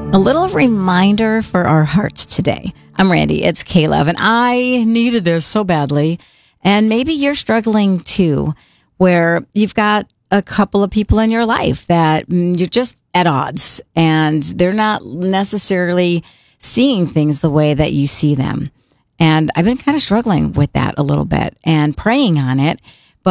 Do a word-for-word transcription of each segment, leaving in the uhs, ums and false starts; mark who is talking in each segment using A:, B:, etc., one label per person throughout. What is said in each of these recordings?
A: A little reminder for our hearts today. I'm Randy, it's K-Love, and I needed this so badly. And maybe you're struggling too, where you've got a couple of people in your life that you're just at odds and they're not necessarily seeing things the way that you see them. And I've been kind of struggling with that a little bit and praying on it.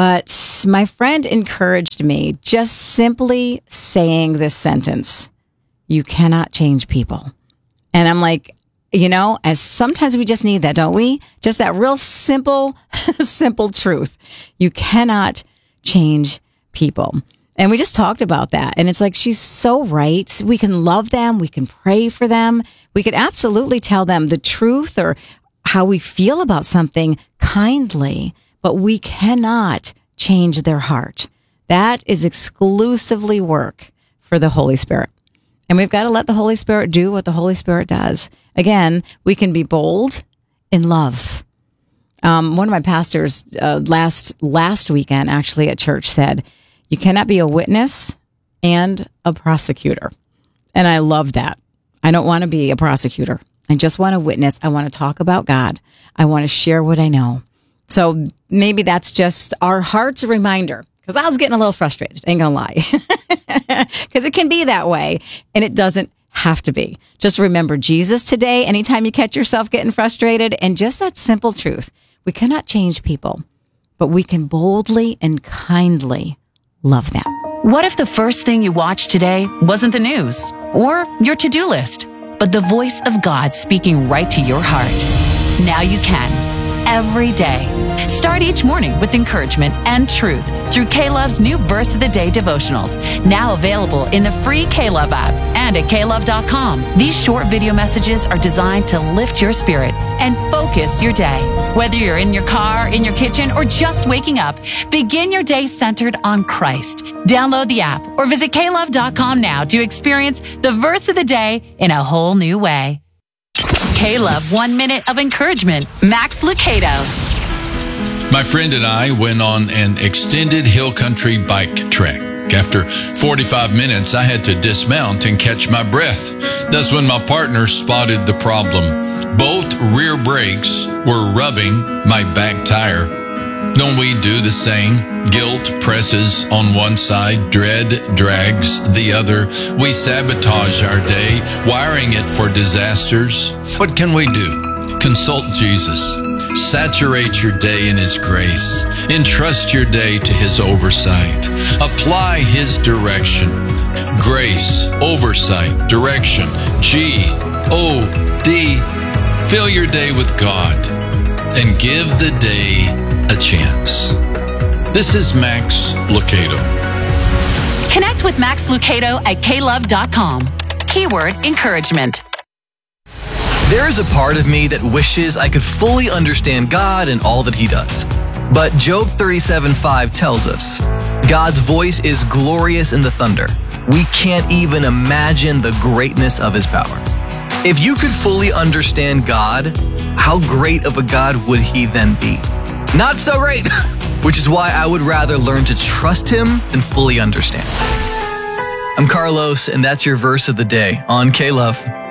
A: But my friend encouraged me just simply saying this sentence: you cannot change people. And I'm like, you know, as sometimes we just need that, don't we? Just that real simple, simple truth. You cannot change people. And we just talked about that. And it's like, she's so right. We can love them. We can pray for them. We could absolutely tell them the truth or how we feel about something kindly, but we cannot change their heart. That is exclusively work for the Holy Spirit. And we've got to let the Holy Spirit do what the Holy Spirit does. Again, we can be bold in love. Um, one of my pastors uh, last last weekend, actually at church, said, you cannot be a witness and a prosecutor. And I love that. I don't want to be a prosecutor. I just want to witness. I want to talk about God. I want to share what I know. So maybe that's just our heart's reminder. Because I was getting a little frustrated, ain't gonna lie. Because it can be that way, and it doesn't have to be. Just remember Jesus today, anytime you catch yourself getting frustrated, and just that simple truth. We cannot change people, but we can boldly and kindly love them.
B: What if the first thing you watched today wasn't the news or your to-do list, but the voice of God speaking right to your heart? Now you can. Every day. Start each morning with encouragement and truth through K-Love's new Verse of the Day devotionals, now available in the free K-Love app and at K Love dot com. These short video messages are designed to lift your spirit and focus your day. Whether you're in your car, in your kitchen, or just waking up, begin your day centered on Christ. Download the app or visit K Love dot com now to experience the Verse of the Day in a whole new way. K-Love, one minute of encouragement. Max Lucado.
C: My friend and I went on an extended hill country bike trek. After forty-five minutes, I had to dismount and catch my breath. That's when my partner spotted the problem. Both rear brakes were rubbing my back tire. Don't we do the same? Guilt presses on one side, dread drags the other. We sabotage our day, wiring it for disasters. What can we do? Consult Jesus. Saturate your day in His grace. Entrust your day to His oversight. Apply His direction. Grace, oversight, direction. G O D. Fill your day with God and give the day a chance. This is Max Lucado.
B: Connect with Max Lucado at K Love dot com. Keyword encouragement.
D: There is a part of me that wishes I could fully understand God and all that He does. But Job thirty-seven five tells us, God's voice is glorious in the thunder. We can't even imagine the greatness of His power. If you could fully understand God, how great of a God would He then be? Not so great! Which is why I would rather learn to trust Him than fully understand. I'm Carlos, and that's your Verse of the Day on K-Love.